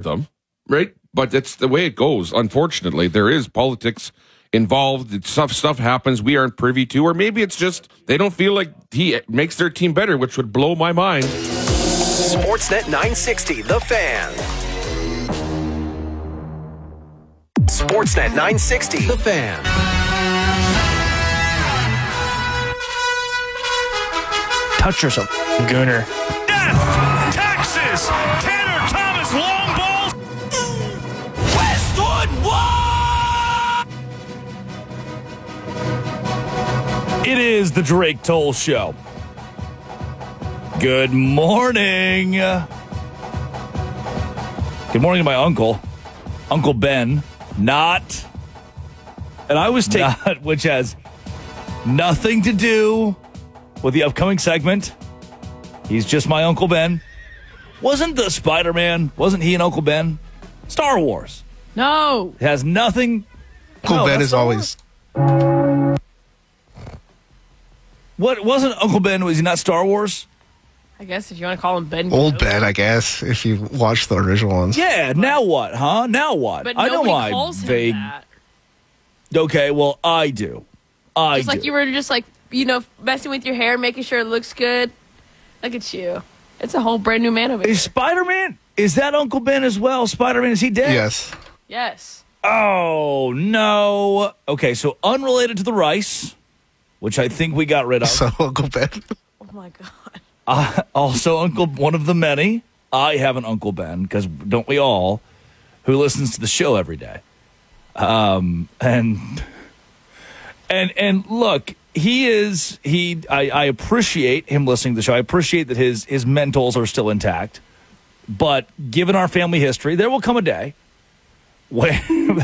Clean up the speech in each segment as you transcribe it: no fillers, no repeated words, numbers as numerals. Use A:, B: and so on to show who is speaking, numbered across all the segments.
A: of them, right? But that's the way it goes. Unfortunately, there is politics involved. Stuff happens we aren't privy to, or maybe it's just they don't feel like he makes their team better, which would blow my mind.
B: Sportsnet 960, The Fan. Sportsnet 960, The Fan.
C: Touch yourself, Gooner.
D: Death! Texas! Tanner Thomas long balls! Westwood won!
C: It is the Drake Toll Show. Good morning. Good morning to my uncle, Uncle Ben. Not, and I was taking, which has nothing to do with the upcoming segment. He's just my Uncle Ben. Wasn't the Spider-Man, wasn't he an Uncle Ben? Star Wars.
E: No.
C: It has nothing.
F: Uncle Ben is always.
C: What, wasn't Uncle Ben, was he not Star Wars?
E: I guess if you want to call him Ben.
F: Old Ben, I guess, if you watch the original ones.
C: Yeah, now what, huh? Now what?
E: But
C: I know
E: nobody
C: why
E: calls him
C: vague.
E: that.
C: Okay, well, I do.
E: Just like you were just like, messing with your hair, making sure it looks good. Look at you. It's a whole brand new man over here.
C: Is Spider-Man, is that Uncle Ben as well? Spider-Man, is he dead?
F: Yes.
E: Yes.
C: Oh, no. Okay, so unrelated to the rice, which I think we got rid of.
F: So, Uncle Ben.
E: Oh, my God.
C: Also, Uncle, one of the many. I have an Uncle Ben, because don't we all, who listens to the show every day. And look, I appreciate him listening to the show. I appreciate that his mentals are still intact. But given our family history, there will come a day where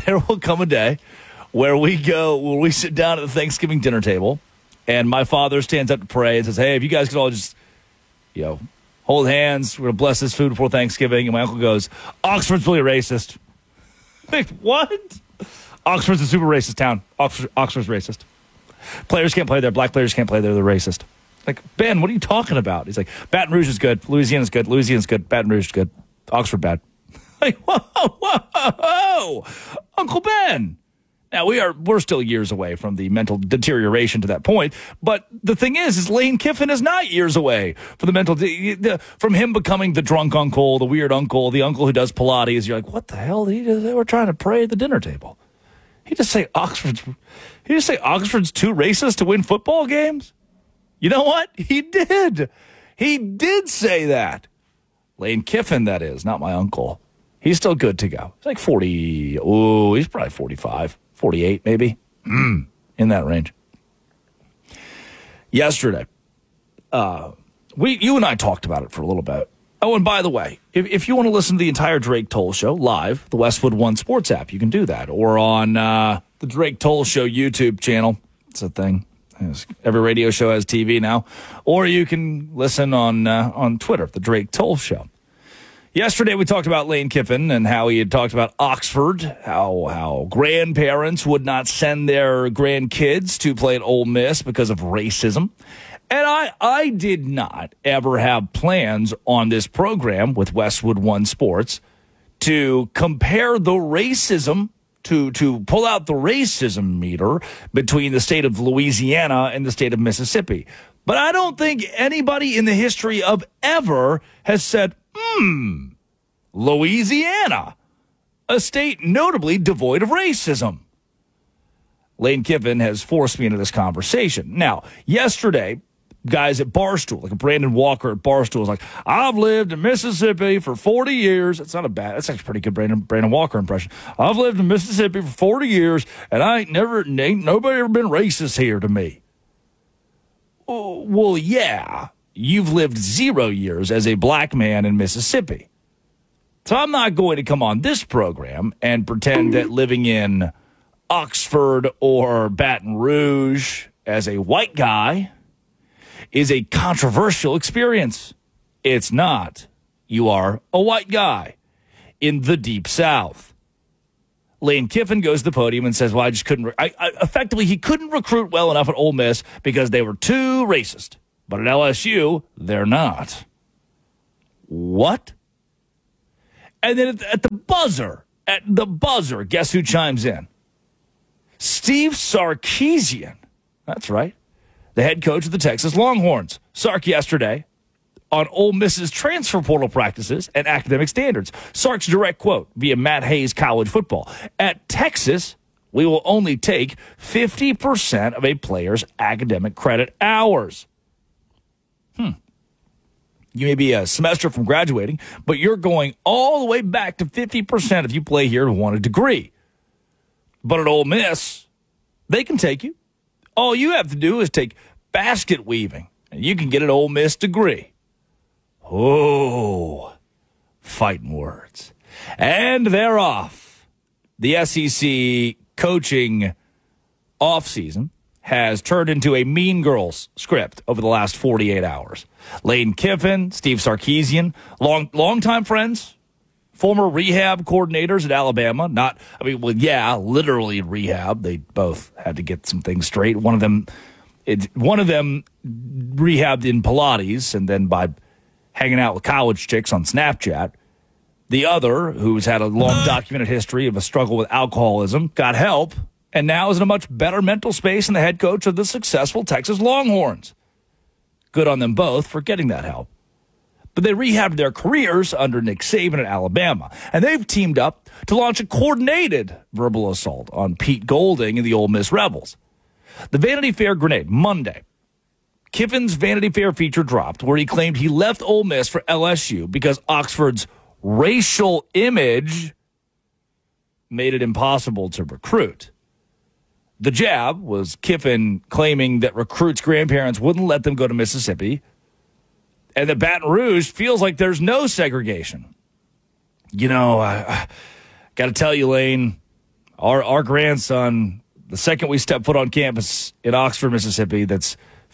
C: we sit down at the Thanksgiving dinner table, and my father stands up to pray and says, "Hey, if you guys could all just, hold hands, we're going to bless this food before Thanksgiving." And my uncle goes, "Oxford's really racist." Wait, what? Oxford's a super racist town. Oxford's racist. Players can't play there. Black players can't play there. They're racist. Like, Ben, what are you talking about? He's like, Baton Rouge is good. Louisiana's good. Louisiana's good. Baton Rouge is good. Oxford bad. Like, whoa, Uncle Ben. Now, we're still years away from the mental deterioration to that point, but the thing is Lane Kiffin is not years away from from him becoming the drunk uncle, the weird uncle, the uncle who does Pilates. You're like, what the hell did he do? They were trying to pray at the dinner table. He just say Oxford's too racist to win football games? You know what? He did. He did say that. Lane Kiffin, that is, not my uncle. He's still good to go. He's like 40. Oh, he's probably 45. 48, maybe. In that range. Yesterday, you and I talked about it for a little bit. Oh, and by the way, if you want to listen to the entire Drake Toll Show live, the Westwood One Sports app, you can do that. Or on the Drake Toll Show YouTube channel. It's a thing. Every radio show has TV now. Or you can listen on Twitter, the Drake Toll Show. Yesterday, we talked about Lane Kiffin and how he had talked about Oxford, how grandparents would not send their grandkids to play at Ole Miss because of racism. And I did not ever have plans on this program with Westwood One Sports to compare the racism, to pull out the racism meter between the state of Louisiana and the state of Mississippi. But I don't think anybody in the history of ever has said, Louisiana, a state notably devoid of racism. Lane Kiffin has forced me into this conversation. Now, yesterday, guys at Barstool, like Brandon Walker at Barstool, was like, I've lived in Mississippi for 40 years. That's actually a pretty good Brandon Walker impression. I've lived in Mississippi for 40 years, and ain't nobody ever been racist here to me. Well, yeah. You've lived 0 years as a black man in Mississippi. So I'm not going to come on this program and pretend that living in Oxford or Baton Rouge as a white guy is a controversial experience. It's not. You are a white guy in the Deep South. Lane Kiffin goes to the podium and says, well, I just couldn't. Effectively, he couldn't recruit well enough at Ole Miss because they were too racist. But at LSU, they're not. What? And then at the buzzer, guess who chimes in? Steve Sarkisian. That's right. The head coach of the Texas Longhorns. Sark yesterday on Ole Miss's transfer portal practices and academic standards. Sark's direct quote via Matt Hayes College Football. At Texas, we will only take 50% of a player's academic credit hours. You may be a semester from graduating, but you're going all the way back to 50% if you play here and want a degree. But at Ole Miss, they can take you. All you have to do is take basket weaving, and you can get an Ole Miss degree. Oh, fighting words. And they're off. The SEC coaching offseason has turned into a Mean Girls script over the last 48 hours. Lane Kiffin, Steve Sarkisian, longtime friends, former rehab coordinators at Alabama. Literally rehab. They both had to get some things straight. One of them rehabbed in Pilates and then by hanging out with college chicks on Snapchat. The other, who's had a long documented history of a struggle with alcoholism, got help and now is in a much better mental space than the head coach of the successful Texas Longhorns. Good on them both for getting that help. But they rehabbed their careers under Nick Saban at Alabama, and they've teamed up to launch a coordinated verbal assault on Pete Golding and the Ole Miss Rebels. The Vanity Fair grenade, Monday. Kiffin's Vanity Fair feature dropped where he claimed he left Ole Miss for LSU because Oxford's racial image made it impossible to recruit. The jab was Kiffin claiming that recruits' grandparents wouldn't let them go to Mississippi, and that Baton Rouge feels like there's no segregation. You know, I got to tell you, Lane, our grandson, the second we step foot on campus in Oxford, Mississippi, that's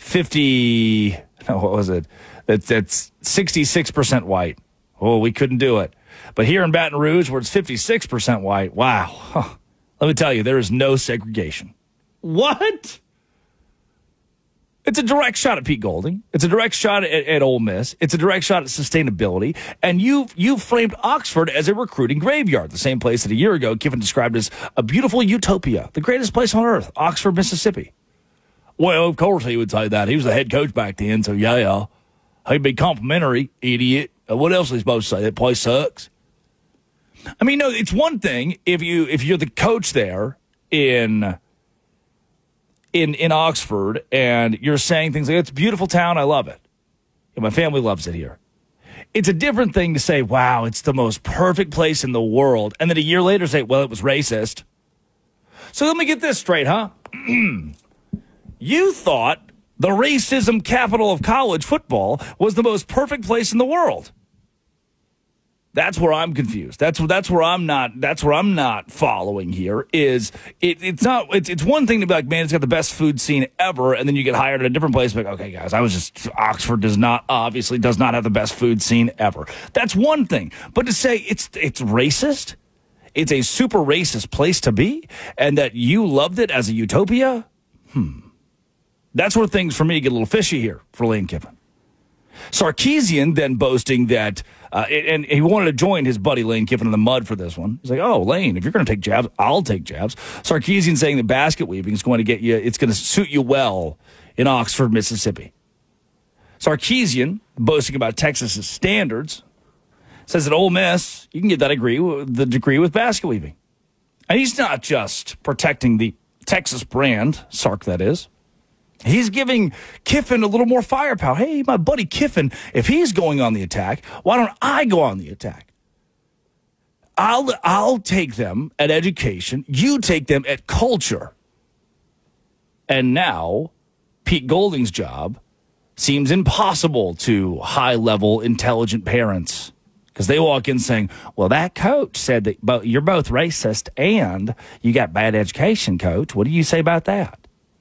C: 66% white. Oh, we couldn't do it. But here in Baton Rouge, where it's 56% white, wow. Let me tell you, there is no segregation. What? It's a direct shot at Pete Golding. It's a direct shot at Ole Miss. It's a direct shot at sustainability. And you framed Oxford as a recruiting graveyard, the same place that a year ago Kiffin described as a beautiful utopia, the greatest place on earth, Oxford, Mississippi. Well, of course he would say that. He was the head coach back then, so yeah. He'd be complimentary, idiot. What else is he supposed to say? That place sucks. I mean, no, it's one thing if you're the coach there in Oxford and you're saying things like, it's a beautiful town, I love it. And my family loves it here. It's a different thing to say, wow, it's the most perfect place in the world. And then a year later say, well, it was racist. So let me get this straight, huh? You thought the racism capital of college football was the most perfect place in the world. That's where I'm confused. That's where I'm not following here. It's one thing to be like, man, it's got the best food scene ever, and then you get hired at a different place. Like, okay, guys, Oxford does not have the best food scene ever. That's one thing. But to say it's racist, it's a super racist place to be, and that you loved it as a utopia, that's where things for me get a little fishy here for Lane Kiffin. Sarkisian then boasting that, and he wanted to join his buddy Lane Kiffin in the mud for this one. He's like, oh, Lane, if you're going to take jabs, I'll take jabs. Sarkisian saying that basket weaving is going to it's going to suit you well in Oxford, Mississippi. Sarkisian, boasting about Texas's standards, says at Ole Miss, you can get that degree with basket weaving. And he's not just protecting the Texas brand, Sark that is. He's giving Kiffin a little more firepower. Hey, my buddy Kiffin, if he's going on the attack, why don't I go on the attack? I'll take them at education. You take them at culture. And now Pete Golding's job seems impossible to high-level, intelligent parents because they walk in saying, well, that coach said that you're both racist and you got bad education, coach. What do you say about that?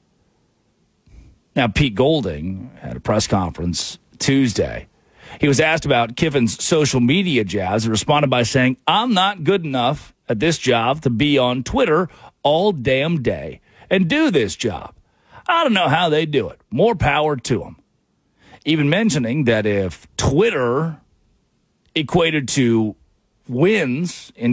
C: Now, Pete Golding had a press conference Tuesday. He was asked about Kiffin's social media jabs and responded by saying, I'm not good enough at this job to be on Twitter all damn day and do this job. I don't know how they do it. More power to them. Even mentioning that if Twitter equated to wins in